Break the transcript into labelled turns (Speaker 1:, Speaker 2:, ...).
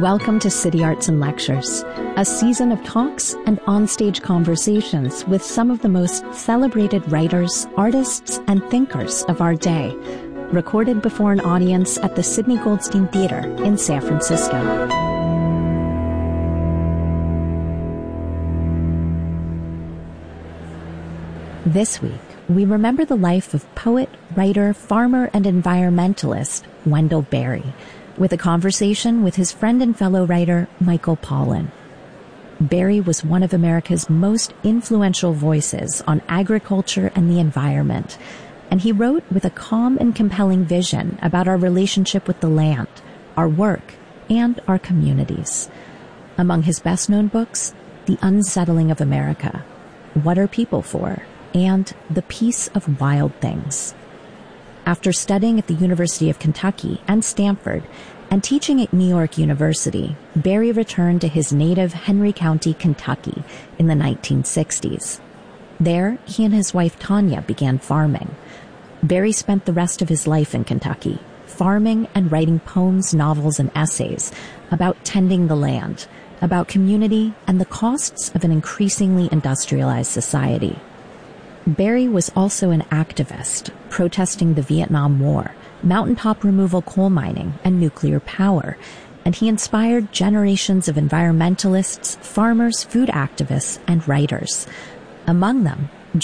Speaker 1: Welcome to City Arts and Lectures, a season of talks and onstage conversations with some of the most celebrated writers, artists, and thinkers of our day, recorded before an audience at the Sidney Goldstein Theater in San Francisco. This week, we remember the life of poet, writer, farmer, and environmentalist Wendell Berry, with a conversation with his friend and fellow writer, Michael Pollan. Berry was one of America's most influential voices on agriculture and the environment, and he wrote with a calm and compelling vision about our relationship with the land, our work, and our communities. Among his best-known books, The Unsettling of America, What Are People For?, and The Peace of Wild Things. After studying at the University of Kentucky and Stanford and teaching at New York University, Berry returned to his native Henry County, Kentucky in the 1960s. There, he and his wife Tanya began farming. Berry spent the rest of his life in Kentucky, farming and writing poems, novels, and essays about tending the land, about community, and the costs of an increasingly industrialized society. Berry was also an activist, protesting the Vietnam War, mountaintop removal coal mining, and nuclear power, and he inspired generations of environmentalists, farmers, food activists, and writers. Among them,